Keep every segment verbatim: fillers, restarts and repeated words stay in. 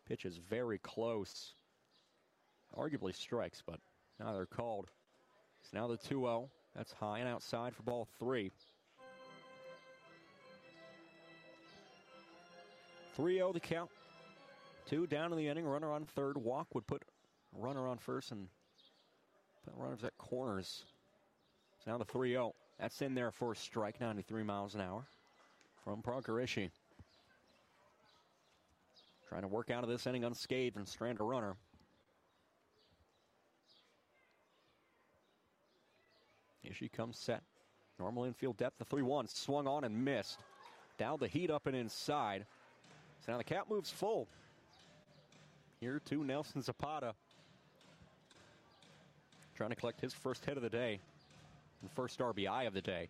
Pitch is very close. Arguably strikes, but now they're called. It's now the two oh. That's high and outside for ball three. three oh the count. Two down in the inning. Runner on third. Walk would put a runner on first and put runners at corners. It's now the three oh. That's in there for a strike, ninety-three miles an hour from Parker Ishii. Trying to work out of this inning unscathed and strand a runner. Ishii comes set. Normal infield depth, the three one. Swung on and missed. Dialed the heat up and inside. So now the count moves full. Here to Nelson Zapata. Trying to collect his first hit of the day. And first R B I of the day.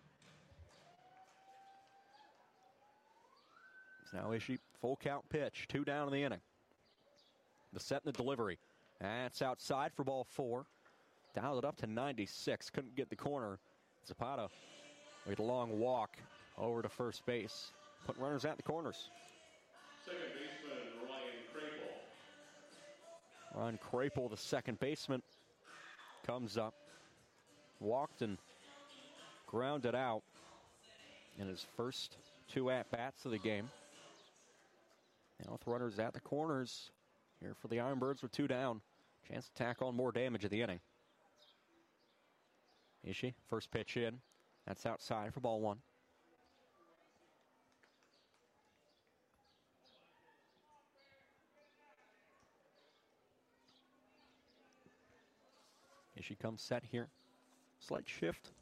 It's now Ishii, full count pitch. Two down in the inning. The set and the delivery. That's outside for ball four. Dialed it up to ninety-six. Couldn't get the corner. Zapata with a long walk over to first base. Putting runners at the corners. Second baseman Ryan Crapel. Ryan Crapel, the second baseman, comes up. Walked and grounded out in his first two at-bats of the game. Now with runners at the corners. Here for the Ironbirds with two down. Chance to tack on more damage at the inning. Ishii, first pitch in. That's outside for ball one. Ishii comes set here. Slight shift.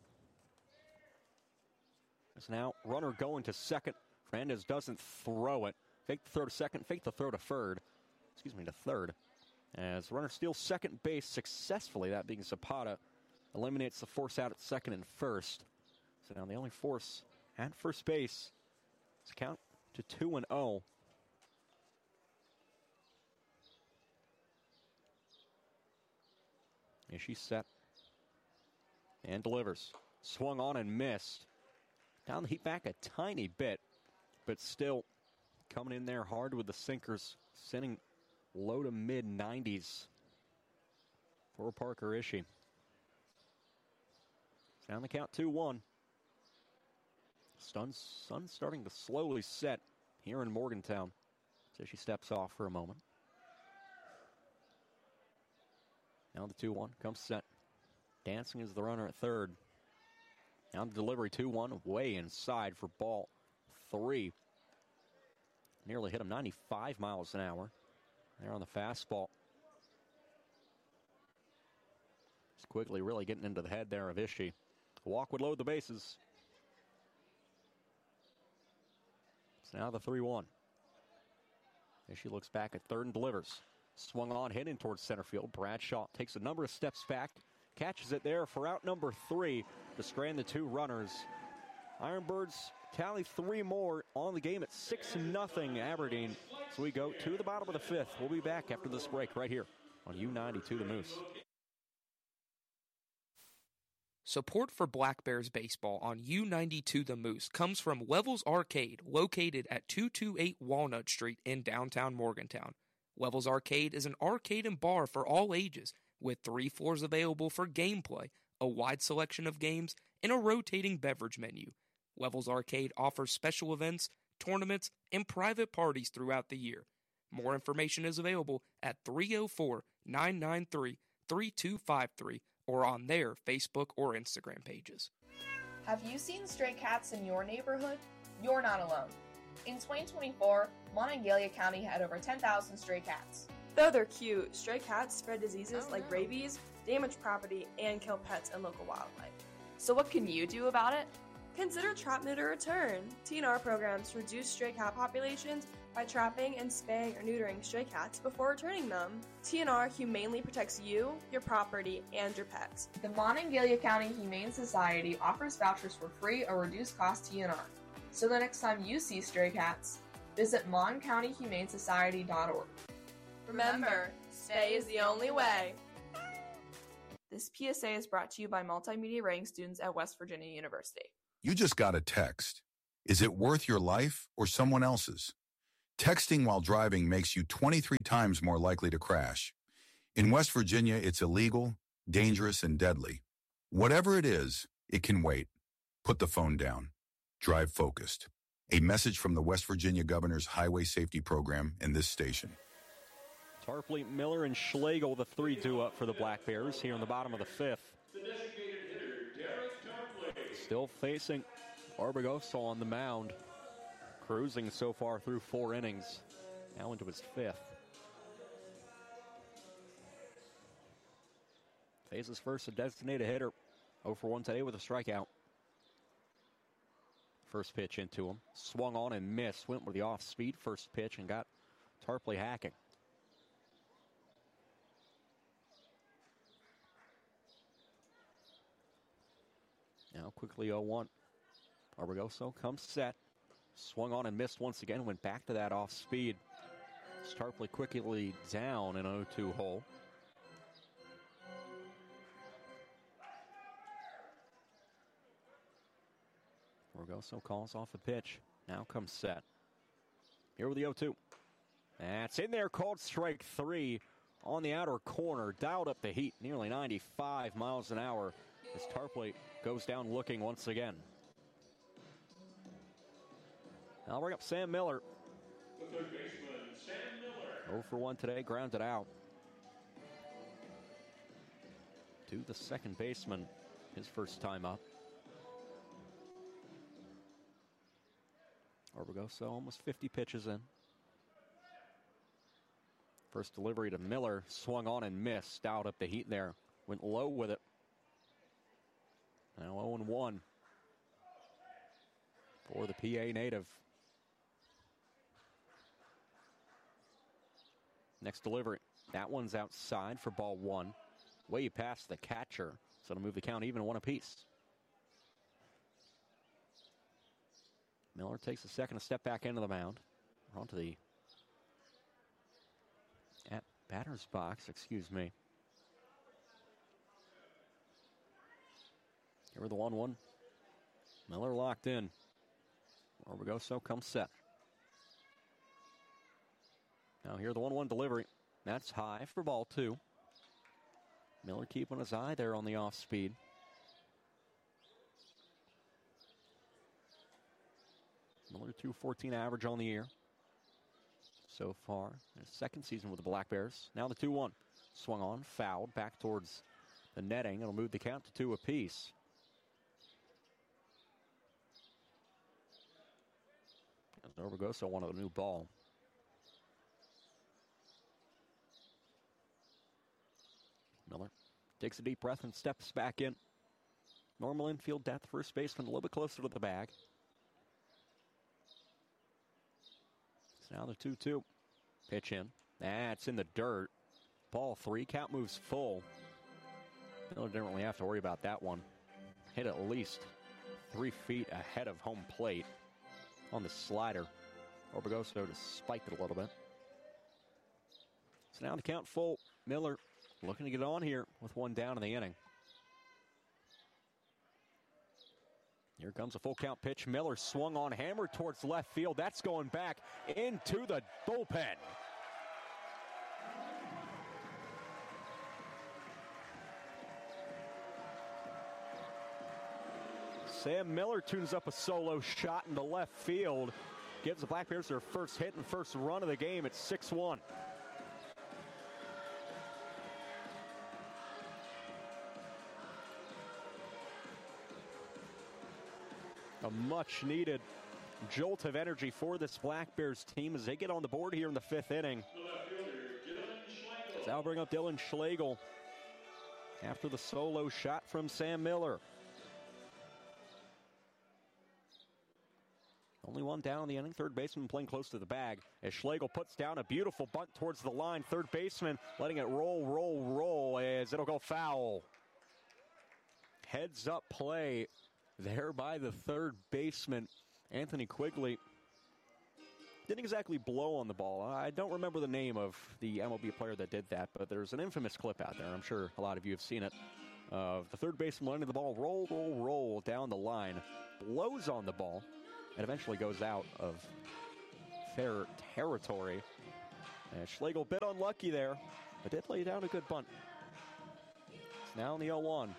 It's now runner going to second. Fernandez doesn't throw it. Fake the throw to second, fake the throw to third. Excuse me, to third. As runner steals second base successfully, that being Zapata. Eliminates the force out at second and first. So now the only force at first base is count to two and oh. Ishii set and delivers. Swung on and missed. Down the heat back a tiny bit, but still coming in there hard with the sinkers, sending low to mid nineties for Parker Ishii. Down the count two one. Sun, sun starting to slowly set here in Morgantown. So she steps off for a moment. Now the two one comes set. Dancing is the runner at third. Now the delivery two one way inside for ball three. Nearly hit him ninety-five miles an hour. There on the fastball. Just quickly really getting into the head there of Ishii. Walk would load the bases. It's now the three one. Ishii looks back at third and delivers. Swung on, hitting towards center field. Bradshaw takes a number of steps back. Catches it there for out number three to strand the two runners. Ironbirds tally three more on the game at six nothing Aberdeen. So we go to the bottom of the fifth. We'll be back after this break right here on U ninety-two The Moose. Support for Black Bears baseball on U ninety-two The Moose comes from Levels Arcade, located at two twenty-eight Walnut Street in downtown Morgantown. Levels Arcade is an arcade and bar for all ages, with three floors available for gameplay, a wide selection of games, and a rotating beverage menu. Levels Arcade offers special events, tournaments, and private parties throughout the year. More information is available at three oh four, nine nine three, three two five three or on their Facebook or Instagram pages. Have you seen stray cats in your neighborhood? You're not alone. In twenty twenty-four, Monongalia County had over ten thousand stray cats. Though they're cute, stray cats spread diseases oh, like no. rabies, damage property, and kill pets and local wildlife. So what can you do about it? Consider Trap, Neuter, Return. T N R programs reduce stray cat populations by trapping and spaying or neutering stray cats before returning them. T N R humanely protects you, your property, and your pets. The Monongalia County Humane Society offers vouchers for free or reduced cost T N R. So the next time you see stray cats, visit mon county humane society dot org. Remember, spay is the only way. This P S A is brought to you by multimedia writing students at West Virginia University. You just got a text. Is it worth your life or someone else's? Texting while driving makes you twenty-three times more likely to crash. In West Virginia, it's illegal, dangerous, and deadly. Whatever it is, it can wait. Put the phone down. Drive focused. A message from the West Virginia Governor's Highway Safety Program and this station. Tarpley, Miller, and Schlegel, the three two up for the Black Bears here in the bottom of the fifth. The designated hitter, Derek Tarpley. Still facing Orbegoso on the mound. Cruising so far through four innings. Now into his fifth. Faces first a designated hitter. oh for one today with a strikeout. First pitch into him. Swung on and missed. Went with the off-speed first pitch and got Tarpley hacking. Now quickly oh one. Orbegoso comes set. Swung on and missed once again. Went back to that off-speed. Tarpley quickly down in an oh two hole. Orbegoso calls off the pitch. Now comes set. Here with the oh two. That's in there, called strike three on the outer corner. Dialed up the heat, nearly ninety-five miles an hour as Tarpley goes down looking once again. I'll bring up Sam Miller. The third baseman, Sam Miller. oh for one today, grounded out. To the second baseman, his first time up. Orbegoso almost fifty pitches in. First delivery to Miller, swung on and missed. Out up the heat there. Went low with it. Now oh and one for the P A native. Next delivery. That one's outside for ball one. Way past the catcher. So to move the count even one apiece. Miller takes a second to step back into the mound. We're onto the at batter's box, excuse me. Here with the one one. Miller locked in. Orbegoso comes set. Now here the one one delivery. That's high for ball two. Miller keeping his eye there on the off speed. Miller two fourteen average on the year so far. His second season with the Black Bears. Now the two one. Swung on, fouled, back towards the netting. It'll move the count to two apiece. As Orbegoso wanted a new ball. Miller takes a deep breath and steps back in. Normal infield depth, first baseman a little bit closer to the bag. So now the two two. Pitch in. That's in the dirt. Ball three. Count moves full. Miller didn't really have to worry about that one. Hit at least three feet ahead of home plate on the slider. Orbegoso just spiked it a little bit. So now the count full. Miller looking to get on here with one down in the inning. Here comes a full count pitch. Miller swung on, hammered towards left field. That's going back into the bullpen. Sam Miller tunes up a solo shot into left field. Gives the Black Bears their first hit and first run of the game. It's six one. A much-needed jolt of energy for this Black Bears team as they get on the board here in the fifth inning. So I'll bring up Dylan Schlegel after the solo shot from Sam Miller. Only one down in the inning. Third baseman playing close to the bag as Schlegel puts down a beautiful bunt towards the line. Third baseman letting it roll, roll, roll as it'll go foul. Heads up play there by the third baseman, Anthony Quigley. Didn't exactly blow on the ball. I don't remember the name of the M L B player that did that, but there's an infamous clip out there. I'm sure a lot of you have seen it. Of the third baseman letting the ball roll, roll, roll down the line. Blows on the ball and eventually goes out of ter- territory. And Schlegel a bit unlucky there, but did lay down a good bunt. It's now in the oh one.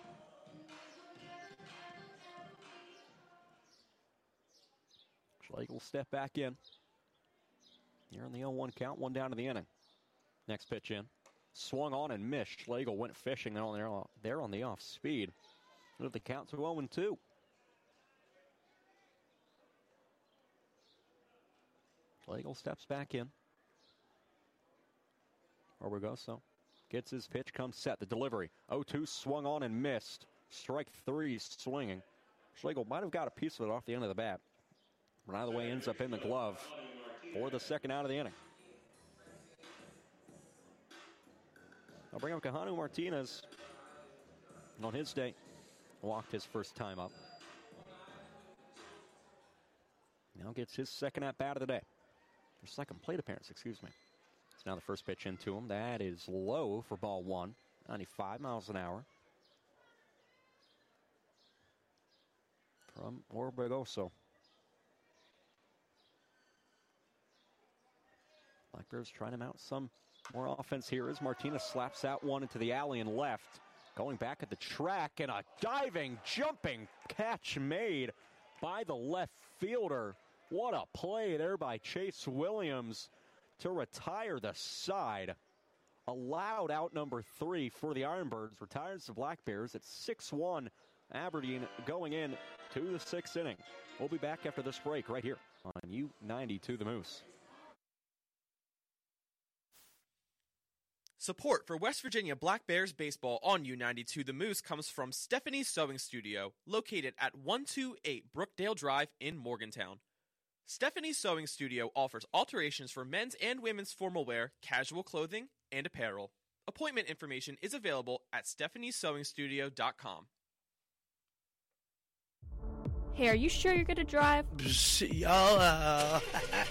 Schlegel will step back in. Here in the oh one count, one down to the inning. Next pitch in. Swung on and missed. Schlegel went fishing there on the, there on the off speed. Move the count to oh and two. Schlegel steps back in. Orbegoso gets his pitch, comes set. The delivery. oh two swung on and missed. Strike three swinging. Schlegel might have got a piece of it off the end of the bat. But either way, ends up in the glove for the second out of the inning. I'll bring up Kahanu Martinez. On his day, walked his first time up. Now gets his second at bat of the day. Or second plate appearance, excuse me. It's now the first pitch into him. That is low for ball one. ninety-five miles an hour. From Orbegoso. Black Bears trying to mount some more offense here as Martinez slaps out one into the alley and left. Going back at the track, and a diving, jumping catch made by the left fielder. What a play there by Chase Williams to retire the side. Allowed out number three for the Ironbirds. Retires the Black Bears at six one. Aberdeen going in to the sixth inning. We'll be back after this break right here on U ninety-two The Moose. Support for West Virginia Black Bears baseball on U ninety-two The Moose comes from Stephanie's Sewing Studio, located at one two eight Brookdale Drive in Morgantown. Stephanie's Sewing Studio offers alterations for men's and women's formal wear, casual clothing, and apparel. Appointment information is available at stephanies sewing studio dot com. Hey, are you sure you're gonna drive? YOLO.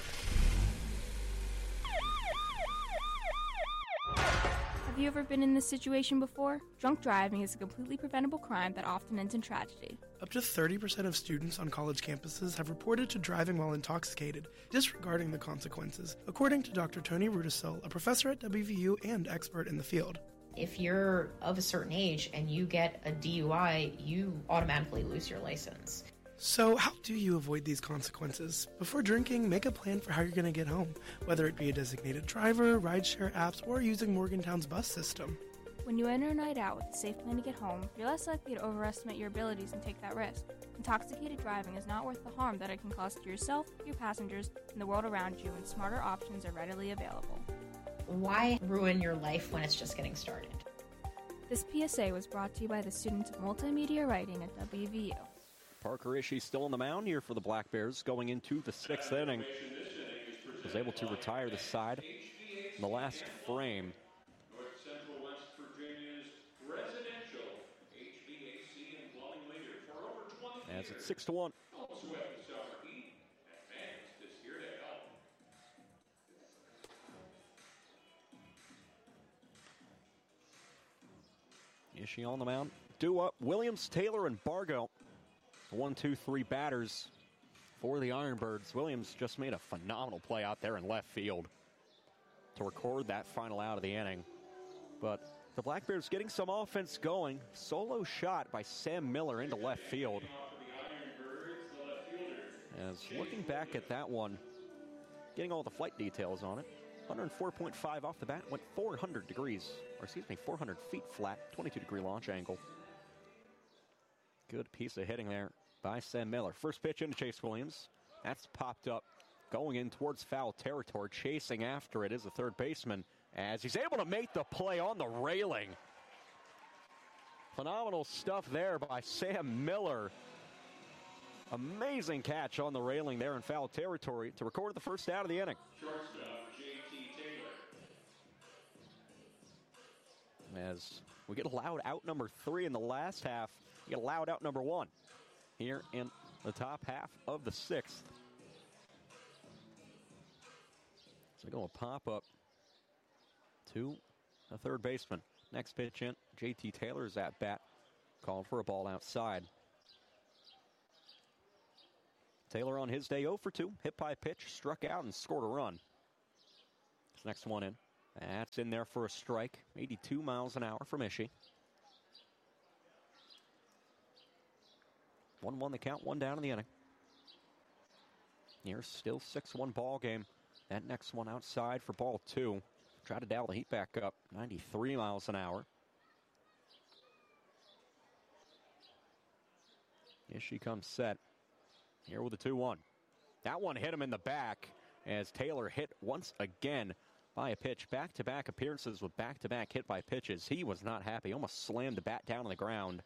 Have you ever been in this situation before? Drunk driving is a completely preventable crime that often ends in tragedy. Up to thirty percent of students on college campuses have reported to driving while intoxicated, disregarding the consequences, according to Doctor Tony Rudisill, a professor at W V U and expert in the field. If you're of a certain age and you get a D U I, you automatically lose your license. So how do you avoid these consequences? Before drinking, make a plan for how you're going to get home, whether it be a designated driver, rideshare apps, or using Morgantown's bus system. When you enter a night out with a safe plan to get home, you're less likely to overestimate your abilities and take that risk. Intoxicated driving is not worth the harm that it can cause to yourself, your passengers, and the world around you, and smarter options are readily available. Why ruin your life when it's just getting started? This P S A was brought to you by the students of multimedia writing at W V U. Parker Ishii still on the mound here for the Black Bears going into the sixth inning. Was able to retire the side in the last frame. North Central West Virginia's residential H V A C and plumbing leader for over twenty years. As it's six to one. Also at the summer heat, Advanced is here to help. Ishii on the mound. Due up Williams, Taylor, and Bargo. One, two, three batters for the Ironbirds. Williams just made a phenomenal play out there in left field to record that final out of the inning. But the Black Bears getting some offense going. Solo shot by Sam Miller into left field. As looking back at that one, getting all the flight details on it. one oh four point five off the bat, went four hundred degrees, or excuse me, four hundred feet flat, twenty-two degree launch angle. Good piece of hitting there by Sam Miller. First pitch into Chase Williams. That's popped up, going in towards foul territory. Chasing after it is the third baseman as he's able to make the play on the railing. Phenomenal stuff there by Sam Miller. Amazing catch on the railing there in foul territory to record the first out of the inning. Shortstop J T Taylor. As we get allowed out number three in the last half. Get allowed out number one here in the top half of the sixth. So going to pop up to the third baseman. Next pitch in, J T Taylor's at bat, called for a ball outside. Taylor on his day oh for two. Hit by pitch, struck out, and scored a run. This next one in. That's in there for a strike. eighty-two miles an hour from Ishii. one one the count, one down in the inning. Here's still six one ball game. That next one outside for ball two. Try to dial the heat back up. ninety-three miles an hour. Ishii comes set. Here with the two one. That one hit him in the back as Taylor hit once again by a pitch. Back-to-back appearances with back-to-back hit by pitches. He was not happy. Almost slammed the bat down on the ground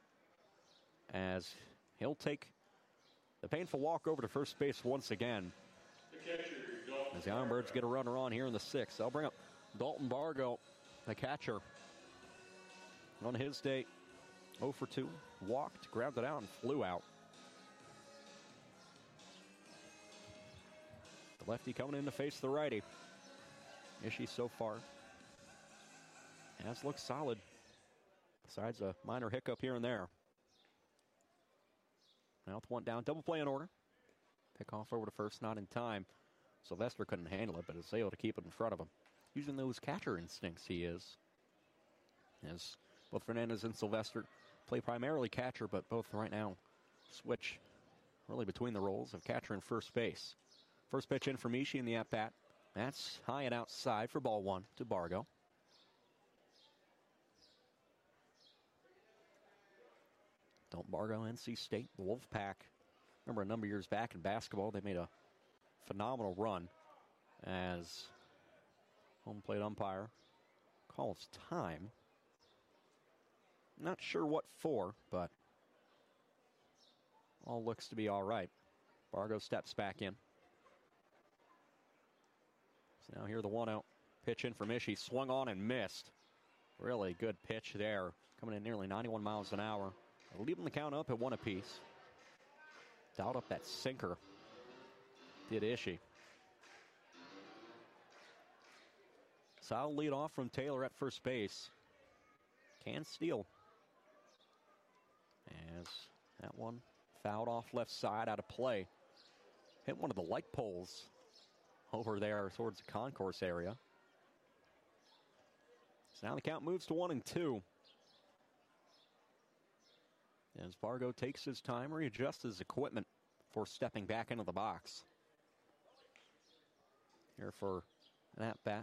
as he'll take the painful walk over to first base once again. As the Ironbirds get a runner on here in the sixth. They'll bring up Dalton Bargo, the catcher. On his day, oh for two. Walked, grabbed it out, and flew out. The lefty coming in to face the righty. Ishii so far has looked solid, besides a minor hiccup here and there. Now with one down, double play in order. Pick off over to first, not in time. Sylvester couldn't handle it, but is able to keep it in front of him. Using those catcher instincts he is. As both Fernandez and Sylvester play primarily catcher, but both right now switch really between the roles of catcher and first base. First pitch in from Ishii in the at-bat. That's high and outside for ball one to Bargo. Dalton Bargo, N C State, the Wolfpack. Remember a number of years back in basketball, they made a phenomenal run as home plate umpire calls time. Not sure what for, but all looks to be all right. Bargo steps back in. So now here the one out. Pitch in from Ishii. Swung on and missed. Really good pitch there. Coming in nearly ninety-one miles an hour. Leaving the count up at one apiece. Dialed up that sinker. Did Ishii. Solid lead off from Taylor at first base. Can steal. As that one fouled off left side out of play. Hit one of the light poles over there towards the concourse area. So now the count moves to one and two. As Bargo takes his time, readjusts his equipment for stepping back into the box. Here for an at-bat.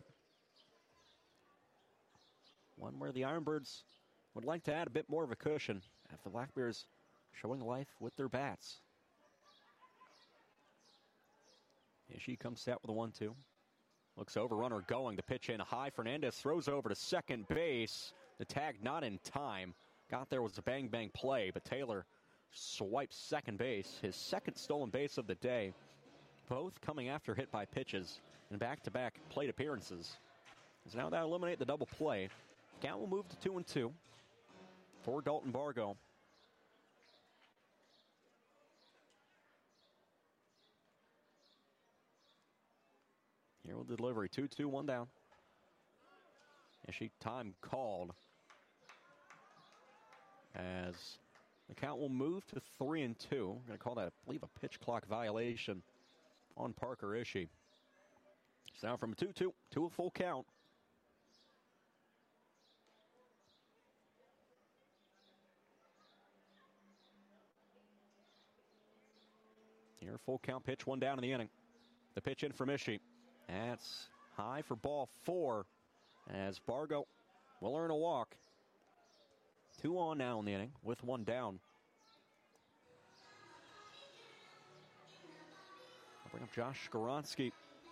One where the Ironbirds would like to add a bit more of a cushion after the Black Bears showing life with their bats. Ishii comes set with a one two. Looks over, runner going. The pitch in high. Fernandez throws over to second base. The tag not in time. Got there was a bang-bang play, but Taylor swipes second base. His second stolen base of the day. Both coming after hit by pitches and back-to-back plate appearances. So now that eliminate the double play. Count will move to two and two for Dalton Bargo. Here with the delivery, two two, one down. Ishii time called. As the count will move to three and two. I'm going to call that, I believe, a pitch clock violation on Parker Ishii. So now from a two two to a full count. Here, full count pitch, one down in the inning. The pitch in from Ishii. That's high for ball four as Bargo will earn a walk. Two on now in the inning with one down. I'll bring up Josh Skoronsky.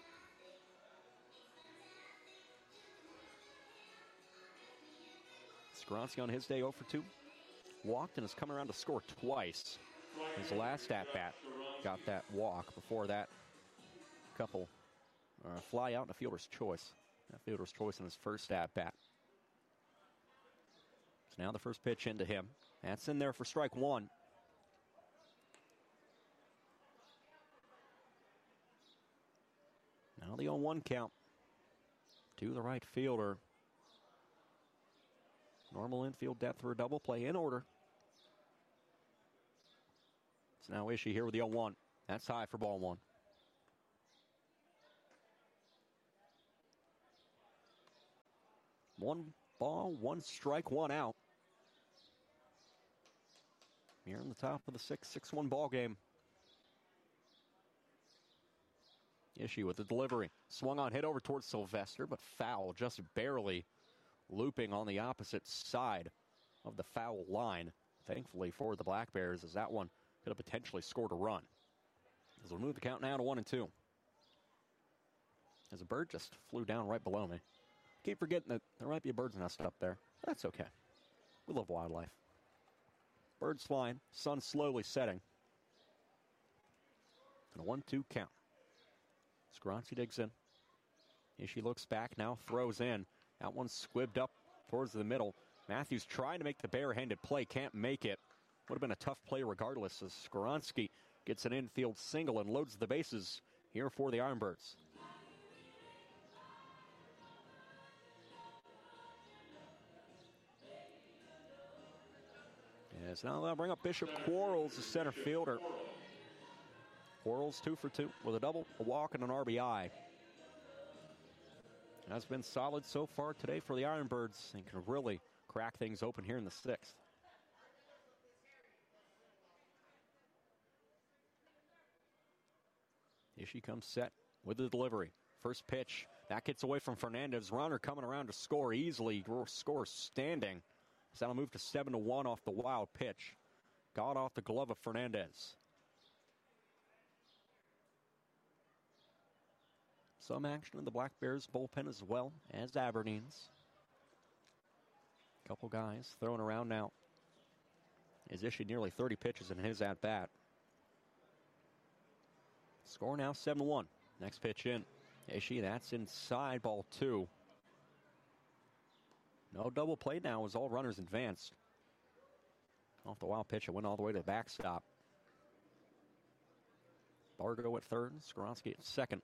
Skoronsky on his day oh for two. Walked and has come around to score twice. His last at-bat got that walk. Before that, couple uh, fly out and a fielder's choice. A fielder's choice in his first at-bat. So now the first pitch into him. That's in there for strike one. Now the oh one count to the right fielder. Normal infield depth for a double play in order. So now Ishii here with the oh one. That's high for ball one. One ball, one strike, one out. Here on the top of the sixth, six one ball game. Ishii with the delivery. Swung on, hit over towards Sylvester, but foul, just barely looping on the opposite side of the foul line. Thankfully for the Black Bears, as that one could have potentially scored a run. As we'll move the count now to one and two. As a bird just flew down right below me. Keep forgetting that there might be a bird's nest up there. That's okay. We love wildlife. Birds flying, sun slowly setting. And a one two count. Skaronski digs in. Ishii looks back, now throws in. That one squibbed up towards the middle. Matthews trying to make the barehanded play, can't make it. Would have been a tough play regardless, as Skaronski gets an infield single and loads the bases here for the Ironbirds. Yes, now they'll bring up Bishop Quarles, the center fielder. Quarles two for two with a double, a walk, and an R B I. Has been solid so far today for the Ironbirds and can really crack things open here in the sixth. Ishii comes set with the delivery. First pitch, that gets away from Fernandez. Runner coming around to score easily, scores standing. So that'll move to seven to one off the wild pitch. Got off the glove of Fernandez. Some action in the Black Bears bullpen as well as Aberdeen's. Couple guys throwing around now. Has issued nearly thirty pitches in his at-bat. Score now seven to one. Next pitch in. Ishii, that's inside, ball two. No double play now as all runners advanced. Off the wild pitch, it went all the way to the backstop. Bargo at third, Skaronski at second.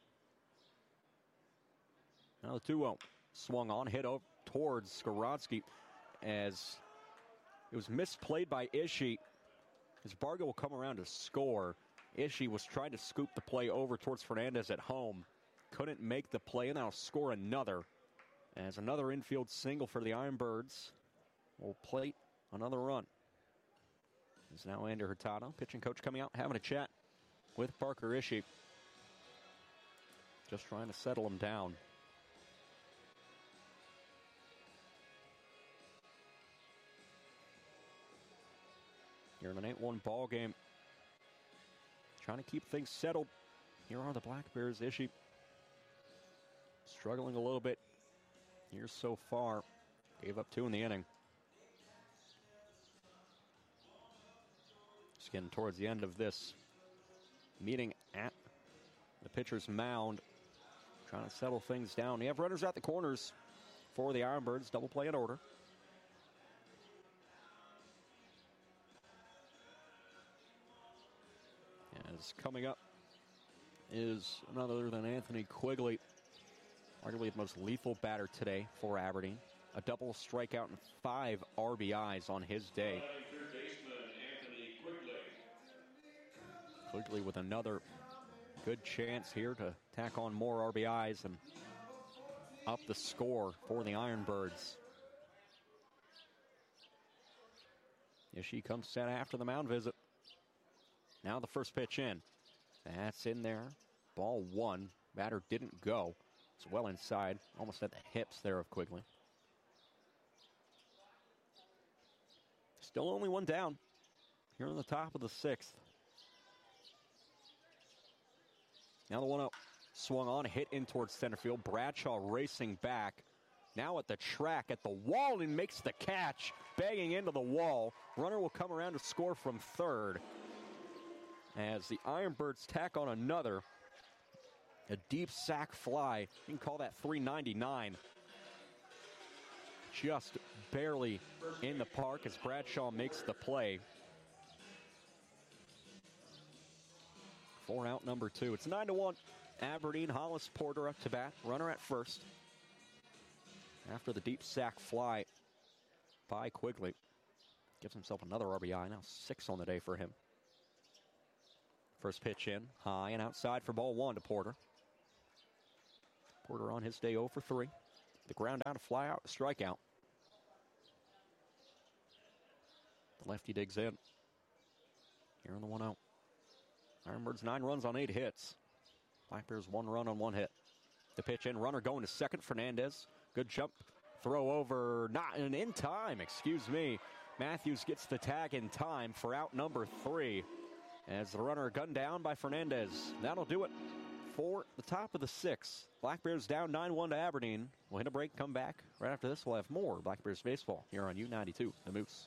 Now the two oh. Swung on, hit over towards Skaronski as it was misplayed by Ishii. As Bargo will come around to score. Ishii was trying to scoop the play over towards Fernandez at home. Couldn't make the play, and that'll score another. As another infield single for the Ironbirds will plate another run. Is now Andy Hurtado, pitching coach, coming out, having a chat with Parker Ishii. Just trying to settle him down. Here in an eight one ball game. Trying to keep things settled. Here are the Black Bears. Ishii struggling a little bit here so far. Gave up two in the inning. Just getting towards the end of this meeting at the pitcher's mound. Trying to settle things down. You have runners at the corners for the Ironbirds. Double play in order. As coming up is none other than Anthony Quigley. Arguably the most lethal batter today for Aberdeen. A double strikeout and five R B Is on his day. Quigley with another good chance here to tack on more R B Is and up the score for the Ironbirds. Ishii comes set after the mound visit. Now the first pitch in. That's in there. Ball one. Batter didn't go. It's well inside. Almost at the hips there of Quigley. Still only one down. Here on the top of the sixth. Now the one oh. Swung on, hit in towards center field. Bradshaw racing back. Now at the track, at the wall, and makes the catch. Banging into the wall. Runner will come around to score from third. As the Ironbirds tack on another. A deep sack fly. You can call that three ninety-nine. Just barely in the park as Bradshaw makes the play. For out number two. It's nine to one. Aberdeen. Hollis Porter up to bat. Runner at first. After the deep sack fly by Quigley. Gives himself another R B I. Now six on the day for him. First pitch in, high and outside for ball one to Porter. Porter on his day oh for three. The ground out, a fly out, a strikeout. The lefty digs in. Here on the one out. Ironbirds nine runs on eight hits. Black Bears one run on one hit. The pitch in, runner going to second, Fernandez. Good jump, throw over, not in, in time, excuse me. Matthews gets the tag in time for out number three. As the runner gunned down by Fernandez. That'll do it for the top of the sixth. Black Bears down nine one to Aberdeen. We'll hit a break, come back. Right after this, we'll have more Black Bears baseball here on U ninety-two, The Moose.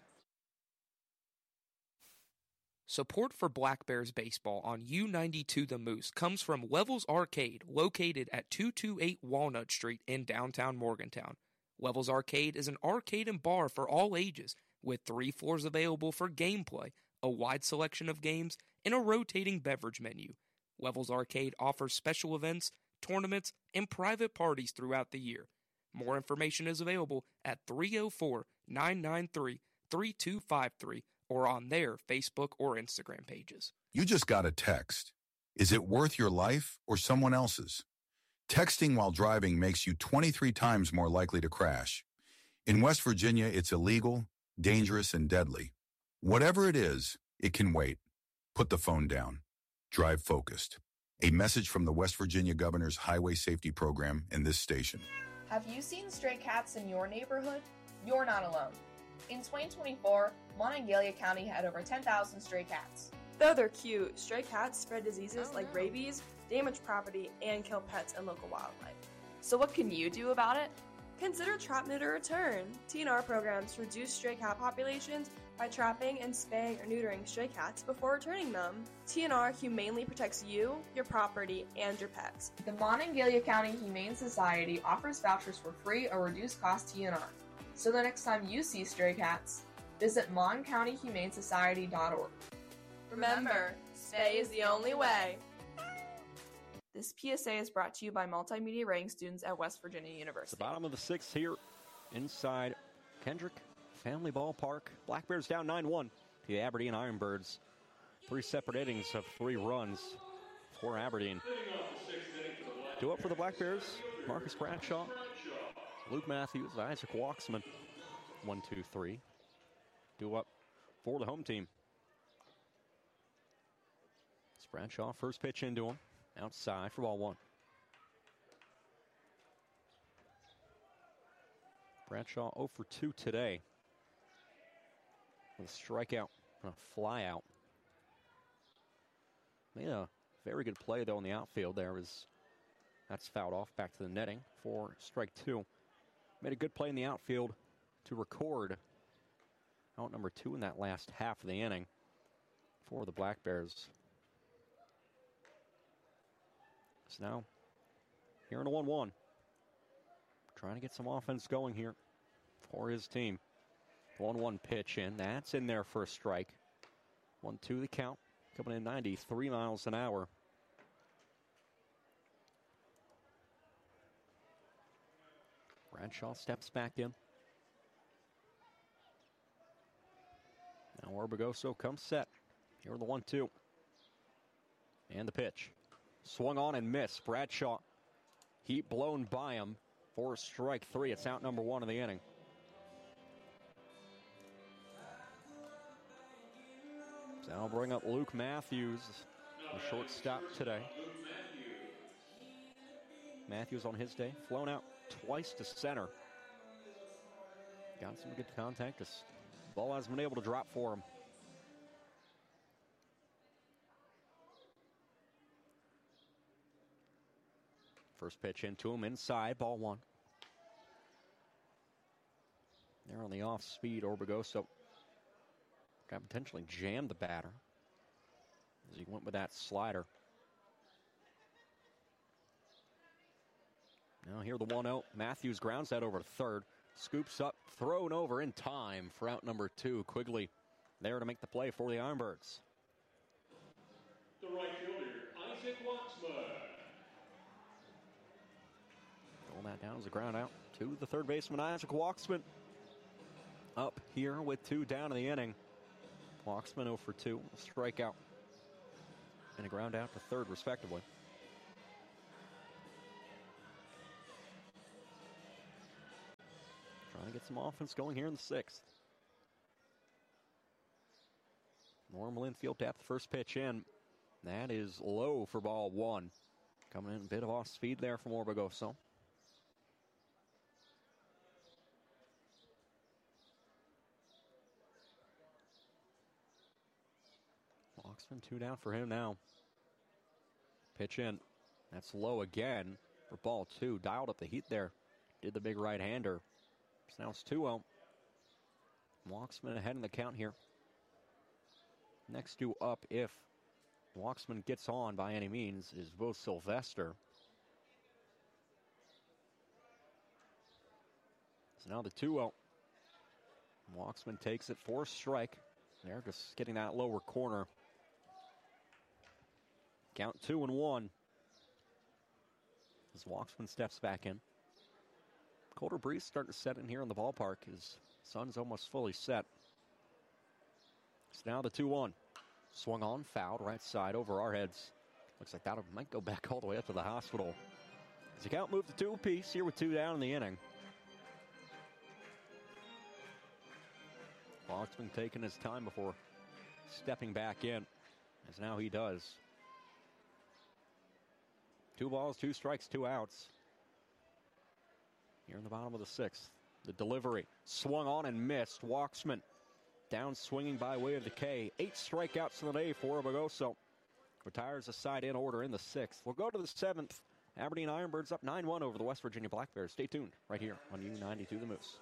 Support for Black Bears baseball on U ninety-two The Moose comes from Levels Arcade, located at two twenty-eight Walnut Street in downtown Morgantown. Levels Arcade is an arcade and bar for all ages, with three floors available for gameplay, a wide selection of games, and a rotating beverage menu. Levels Arcade offers special events, tournaments, and private parties throughout the year. More information is available at three oh four, nine nine three, three two five three or on their Facebook or Instagram pages. You just got a text. Is it worth your life or someone else's? Texting while driving makes you twenty-three times more likely to crash. In West Virginia, it's illegal, dangerous, and deadly. Whatever it is, it can wait. Put the phone down. Drive focused. A message from the West Virginia Governor's Highway Safety Program and this station. Have you seen stray cats in your neighborhood? You're not alone. In twenty twenty-four, Monongalia County had over ten thousand stray cats. Though they're cute, stray cats spread diseases like rabies, damage property, and kill pets and local wildlife. So what can you do about it? Consider Trap, Neuter, Return. T N R programs reduce stray cat populations by trapping and spaying or neutering stray cats before returning them. T N R humanely protects you, your property, and your pets. The Monongalia County Humane Society offers vouchers for free or reduced cost T N R. So the next time you see stray cats, visit mon county humane society dot org. Remember, spay is the only way. This P S A is brought to you by multimedia writing students at West Virginia The University. bottom of the sixth here inside Kendrick Family Ballpark. Black Bears down nine one to the Aberdeen Ironbirds. Three separate innings of three runs for Aberdeen. Two up for the Black Bears. Marcus Bradshaw, Luke Matthews, Isaac Walksman. One, two, three. Two up for the home team. It's Bradshaw, first pitch into him. Outside for ball one. Bradshaw oh for two today. With a strikeout and a fly out. Made a very good play, though, in the outfield. There was, that's fouled off back to the netting for strike two. Made a good play in the outfield to record out number two in that last half of the inning for the Black Bears. So now, here in a one one. Trying to get some offense going here for his team. one one pitch in. That's in there for a strike. one two the count. Coming in ninety-three miles an hour. Bradshaw steps back in. Now Orbegoso comes set. Here in the one two. And the pitch. Swung on and missed. Bradshaw, heat blown by him for strike three. It's out number one of the inning. So I'll bring up Luke Matthews, the shortstop today. Matthews on his day, flown out twice to center. Got some good contact. This ball hasn't been able to drop for him. First pitch into him, inside, ball one. There on the off speed, Orbegoso got potentially jammed the batter as he went with that slider. Now here the one oh. Matthews grounds that over to third. Scoops up, thrown over in time for out number two. Quigley there to make the play for the Ironbirds. The right fielder, Isaac Waxman. Roll that down as a ground out to the third baseman, Isaac Walksman. Up here with two down in the inning. Walksman oh for two, strikeout. and a ground out to third, respectively. Trying to get some offense going here in the sixth. Norm Linfield tapped the first pitch in. That is low for ball one. Coming in a bit of off speed there from Orbegoso. Walksman, two down for him now. Pitch in. That's low again for ball two. Dialed up the heat there. Did the big right-hander. So now it's two oh. Walksman ahead in the count here. Next two up, if Walksman gets on by any means, is Bo Sylvester. So now the two oh. Walksman takes it for a strike. There, just getting that lower corner. Count two and one. As Walksman steps back in. Colder breeze starting to set in here in the ballpark. His sun's almost fully set. It's now the two one. Swung on, fouled, right side over our heads. Looks like that might go back all the way up to the hospital. As the count moved to two apiece here with two down in the inning. Walksman taking his time before stepping back in, as now he does. Two balls, two strikes, two outs. Here in the bottom of the sixth. The delivery swung on and missed. Walksman down swinging by way of the K. Eight strikeouts in the day for Orbegoso. Retires a side in order in the sixth. We'll go to the seventh. Aberdeen Ironbirds up nine one over the West Virginia Black Bears. Stay tuned right here on U ninety-two The Moose.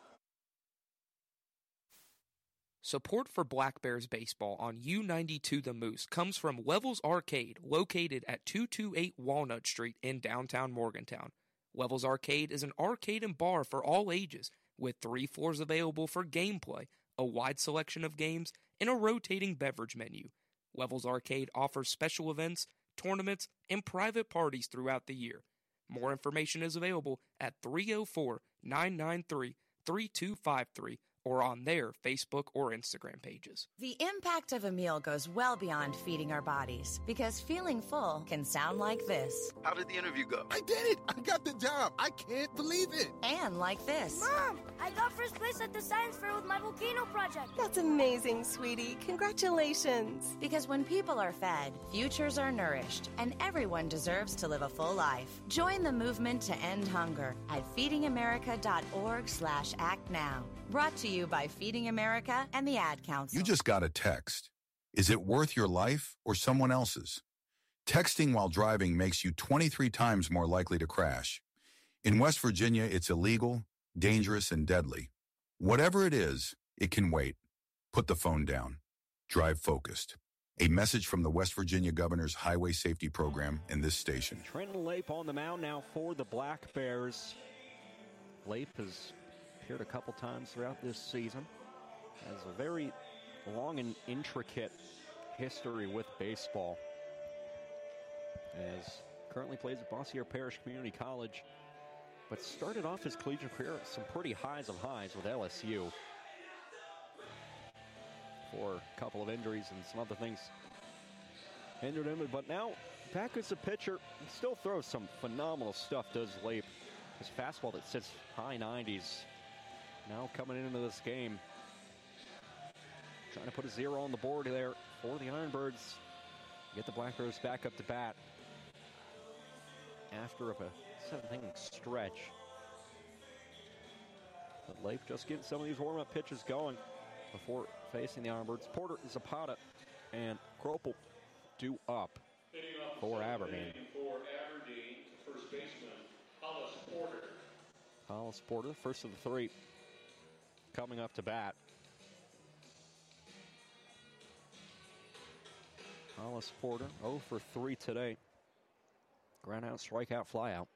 Support for Black Bears baseball on U ninety-two The Moose comes from Levels Arcade, located at two twenty-eight Walnut Street in downtown Morgantown. Levels Arcade is an arcade and bar for all ages, with three floors available for gameplay, a wide selection of games, and a rotating beverage menu. Levels Arcade offers special events, tournaments, and private parties throughout the year. More information is available at three oh four, nine nine three, three two five three or on their Facebook or Instagram pages. The impact of a meal goes well beyond feeding our bodies, because feeling full can sound like this. How did the interview go? I did it! I got the job! I can't believe it! And like this. Mom, I got first place at the science fair with my volcano project. That's amazing, sweetie. Congratulations. Because when people are fed, futures are nourished, and everyone deserves to live a full life. Join the movement to end hunger at feedingamerica.org slash act now. Brought to you by Feeding America and the Ad Council. You just got a text. Is it worth your life or someone else's? Texting while driving makes you twenty-three times more likely to crash. In West Virginia, it's illegal, dangerous, and deadly. Whatever it is, it can wait. Put the phone down. Drive focused. A message from the West Virginia Governor's Highway Safety Program and this station. Trenton Lape on the mound now for the Black Bears. Lape has appeared a couple times throughout this season. Has a very long and intricate history with baseball. As currently plays at Bossier Parish Community College, but started off his collegiate career at some pretty highs of highs with L S U. For a couple of injuries and some other things hindered him, but now back as a pitcher, he still throws some phenomenal stuff, does Lape. His fastball that sits high nineties. Now coming into this game, trying to put a zero on the board there for the Ironbirds. Get the Black Bears back up to bat after a seventh inning stretch. But Lape just getting some of these warm-up pitches going before facing the Ironbirds. Porter, Zapata, and Kropel due up for Aberdeen. For Aberdeen, first baseman Hollis Porter. Hollis Porter, first of the three, coming up to bat. Hollis Porter, oh for three today. Ground out, strikeout, flyout.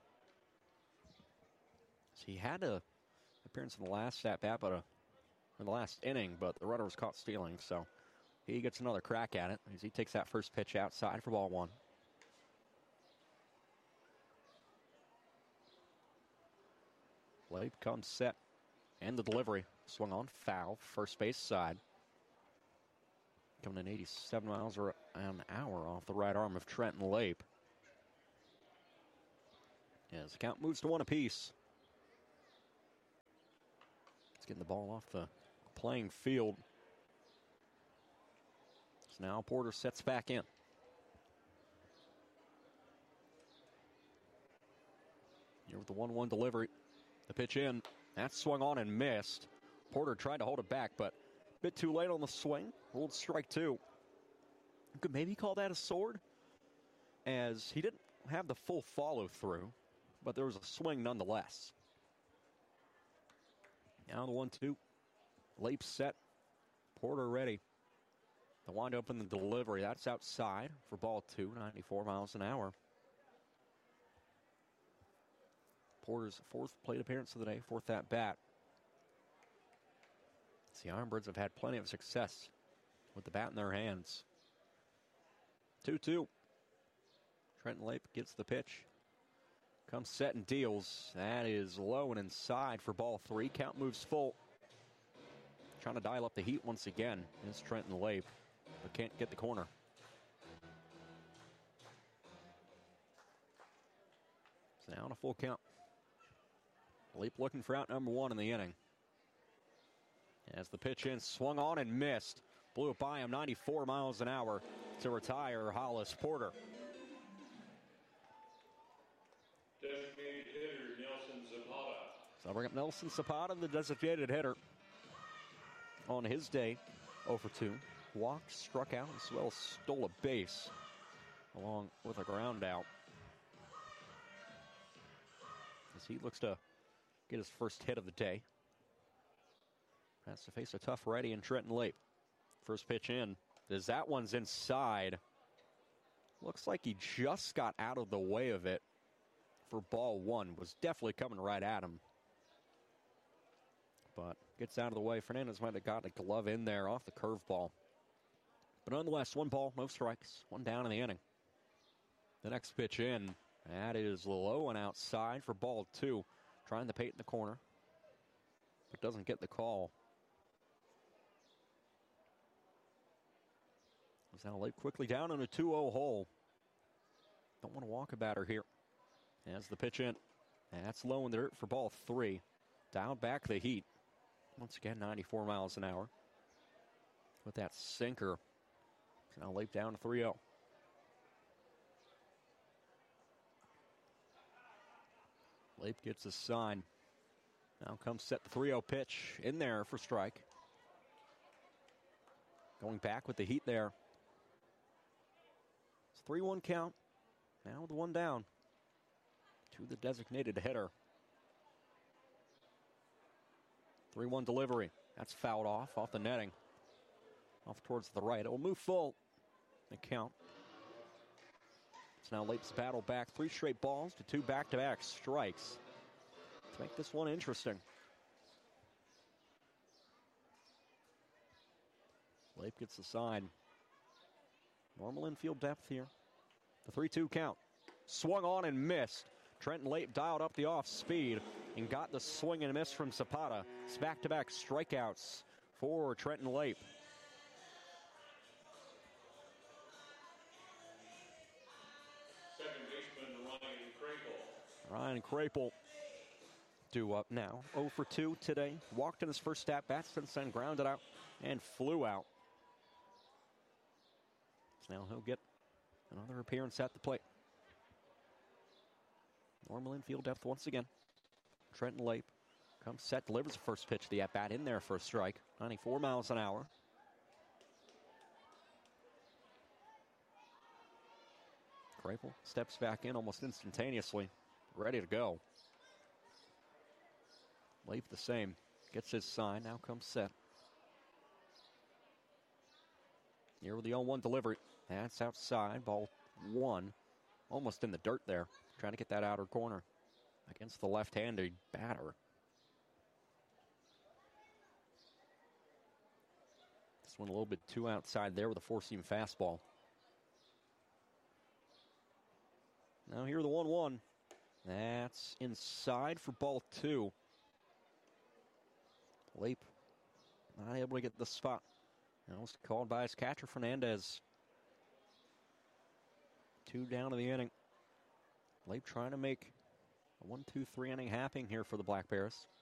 So he had a appearance in the last at bat, but a, in the last inning, but the runner was caught stealing, so he gets another crack at it as he takes that first pitch outside for ball one. Lape comes set, and the delivery swung on, foul, first base side. Coming in eighty-seven miles an hour off the right arm of Trenton Lape. As the count moves to one apiece. It's getting the ball off the playing field. So now Porter sets back in. Here with the one one delivery. The pitch in. That's swung on and missed. Porter tried to hold it back, but a bit too late on the swing. Ruled strike two. You could maybe call that a sword, as he didn't have the full follow through, but there was a swing nonetheless. Now the one two. Lape set. Porter ready. The wind up in the delivery. That's outside for ball two, ninety-four miles an hour. Porter's fourth plate appearance of the day, fourth at bat. The Ironbirds have had plenty of success with the bat in their hands. two two. Trenton Lape gets the pitch. Comes set and deals. That is low and inside for ball three. Count moves full. Trying to dial up the heat once again is Trenton Lape, but can't get the corner. So now on a full count. Lape looking for out number one in the inning. As the pitch in, swung on and missed. Blew it by him, ninety-four miles an hour to retire Hollis Porter. Designated hitter Nelson Zapata. So I'll bring up Nelson Zapata, the designated hitter. On his day, oh for two. Walked, struck out, as well as stole a base, along with a ground out. As he looks to get his first hit of the day. Has to face a tough righty in Trenton Lape. First pitch in. As that one's inside. Looks like he just got out of the way of it for ball one. Was definitely coming right at him. But gets out of the way. Fernandez might have got a glove in there off the curveball. But nonetheless, one ball, no strikes. One down in the inning. The next pitch in. That is low and outside for ball two. Trying to paint in the corner, but doesn't get the call. Is now Lape quickly down in a two oh hole. Don't want to walk a batter here. As the pitch in. That's low in the dirt for ball three. Dialed back the heat. Once again, ninety-four miles an hour. With that sinker. So now Lape down to three oh. Lape gets a sign. Now comes set the three oh pitch in there for strike. Going back with the heat there. It's three one count. Now with the one down to the designated hitter. three one delivery. That's fouled off, off the netting. Off towards the right. It will move full. The count. So now Lape's battle back. Three straight balls to two back-to-back strikes to make this one interesting. Lape gets the sign. Normal infield depth here. The three two count. Swung on and missed. Trenton Lape dialed up the off speed and got the swing and miss from Zapata. It's back-to-back strikeouts for Trenton Lape. Second baseman Ryan Crapel. Ryan Crapel due up now. oh for two today. Walked in his first at-bat, since then grounded out and flew out. So now he'll get another appearance at the plate. Normal infield depth once again. Trenton Lape comes set, delivers the first pitch of the at-bat in there for a strike. ninety-four miles an hour. Crapel steps back in almost instantaneously, ready to go. Lape the same. Gets his sign, now comes set. Here with the oh one delivery. That's outside, ball one. Almost in the dirt there. Trying to get that outer corner against the left-handed batter. This one a little bit too outside there with a four-seam fastball. Now here the one one. That's inside for ball two. Lape not able to get the spot. That was called by his catcher, Fernandez. Two down in the inning. Leib trying to make a one two three inning happen here for the Black Bears.